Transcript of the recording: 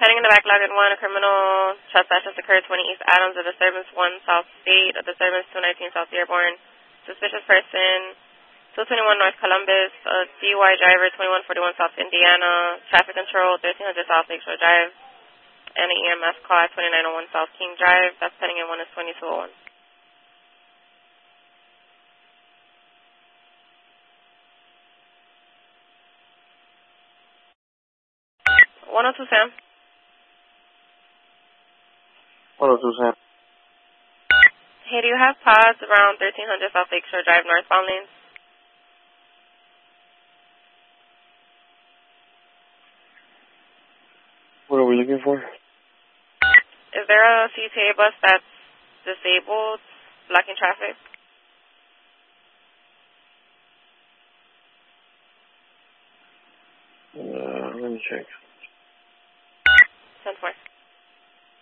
Pending in the backlog at 1, a criminal trespass just occurred 20 East Adams, a disturbance 1 South State, a disturbance 219 South Dearborn, suspicious person 221 North Columbus, a DUI driver 2141 South Indiana, traffic control 1300 South Lakeshore Drive, and an EMS call at 2901 South King Drive. That's pending in 1 is 2201. 102 Sam. 102 Sam. Hey, do you have pods around 1300 South Lakeshore Drive northbound lanes? What are we looking for? Is there a CTA bus that's disabled, blocking traffic? Let me check. 10-4.